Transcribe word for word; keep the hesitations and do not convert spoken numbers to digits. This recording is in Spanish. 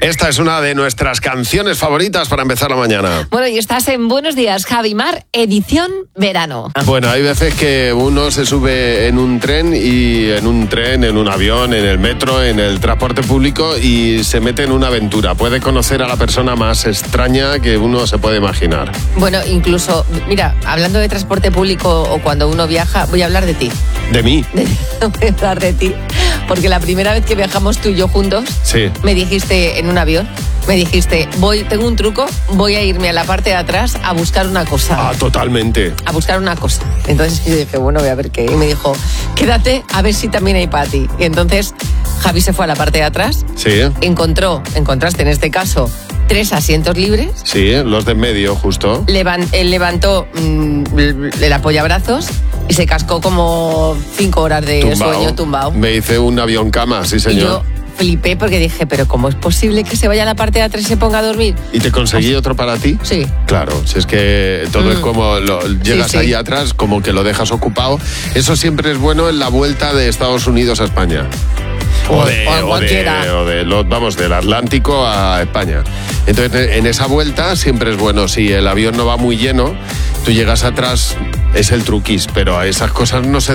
Esta es una de nuestras canciones favoritas para empezar la mañana. Bueno, y estás en Buenos Días, Javi Mar, edición verano. Bueno, hay veces que uno se sube en un tren y en un tren, en un avión, en el metro, en el transporte público y se mete en una aventura. Puede conocer a la persona más extraña que uno se puede imaginar. Bueno, incluso, mira, hablando de transporte público o cuando uno viaja, voy a hablar de ti. ¿De mí? De, voy a hablar de ti. Porque la primera vez que viajamos tú y yo juntos, sí. me dijiste en un avión, me dijiste, voy, tengo un truco, voy a irme a la parte de atrás a buscar una cosa. Ah, totalmente. A buscar una cosa. Entonces yo dije, bueno, voy a ver qué. Y me dijo, quédate a ver si también hay para ti. Y entonces Javi se fue a la parte de atrás. Sí. Encontró, encontraste en este caso, tres asientos libres. Sí, los de en medio, justo. Levan, él levantó mmm, el apoyabrazos y se cascó como cinco horas de tumbao. sueño tumbado. Me hice un avión cama, sí señor. Y yo flipé porque dije, pero ¿cómo es posible que se vaya a la parte de atrás y se ponga a dormir? ¿Y te conseguí Así. otro para ti? Sí. Claro, si es que todo mm. es como, lo, llegas sí, sí. ahí atrás, como que lo dejas ocupado. Eso siempre es bueno en la vuelta de Estados Unidos a España. O de, o, o de, o de lo, vamos, del Atlántico a España. Entonces, en esa vuelta siempre es bueno. Si el avión no va muy lleno, tú llegas atrás, es el truquis, pero a esas cosas no se